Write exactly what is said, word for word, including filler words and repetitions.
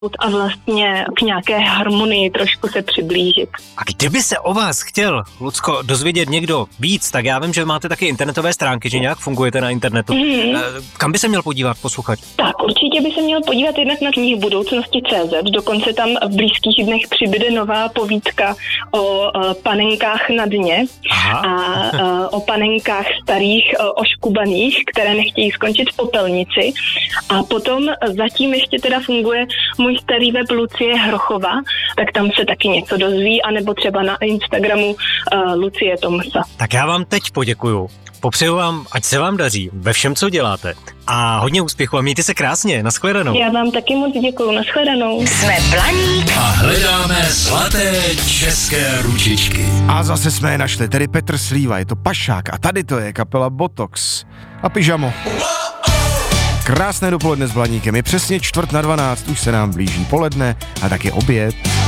a vlastně k nějaké harmonii trošku se přiblížit. A kdyby se o vás chtěl, Lucko, dozvědět někdo víc, tak já vím, že máte taky internetové stránky, že nějak fungujete na internetu. Mm-hmm. Kam by se měl podívat posluchač? Tak, určitě by se měl podívat jednak na knihy budoucnosti tečka cé zet, dokonce tam v blízkých dnech přibyde nová povídka o uh, panenkách na dně. Aha. a uh, o panenkách starých, uh, oškubaných, které nechtějí skončit v popelnici. A potom zatím ještě teda funguje můj starý web Lucie Hrochová, tak tam se taky něco dozví, anebo třeba na Instagramu uh, Lucie Tomsa. Tak já vám teď poděkuju. Popřeju vám, ať se vám daří ve všem, co děláte. A hodně úspěchu a mějte se krásně. Nashledanou. Já vám taky moc děkuju. Nashledanou. Jsme Blaník a hledáme zlaté české ručičky. A zase jsme je našli, tedy Petr Slíva, je to Pašák a tady to je kapela Botox a Pyžamo. Krásné dopoledne s Blaníkem, je přesně čtvrt na dvanáct, už se nám blíží poledne a taky oběd.